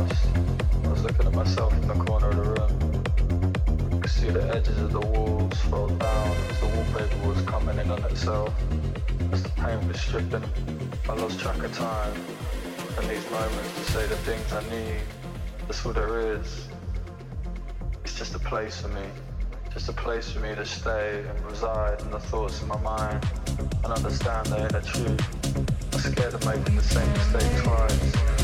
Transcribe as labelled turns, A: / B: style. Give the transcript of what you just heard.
A: honest, I was looking at myself in the corner of the room. I could see the edges of the walls fold down as the wallpaper was coming in on itself. As the paint was stripping, I lost track of time. And these moments to say the things I need, that's all there is. It's just a place for me. Just a place for me to stay and reside in the thoughts in my mind and understand they ain't the truth. I'm scared of making the same mistake twice.